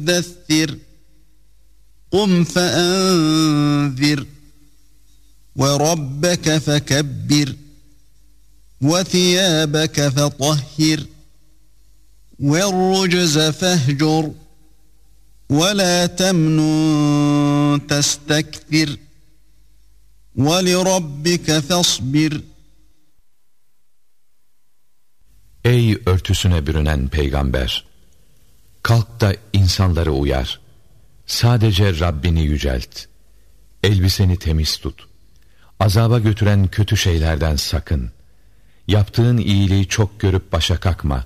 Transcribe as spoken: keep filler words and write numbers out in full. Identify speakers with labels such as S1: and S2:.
S1: دثر قم فأنذر وَرَبَّكَ فَكَبِّرْ وَثِيَابَكَ فَطَهِّرْ وَالرُّجْزَ فَاهْجُرْ وَلَا تَمْنُن تَسْتَكْثِرْ وَلِرَبِّكَ فَاصْبِرْ.
S2: Ey örtüsüne bürünen peygamber! Kalk da insanları uyar. Sadece Rabbini yücelt. Elbiseni temiz tut. Azaba götüren kötü şeylerden sakın. Yaptığın iyiliği çok görüp başa kalkma.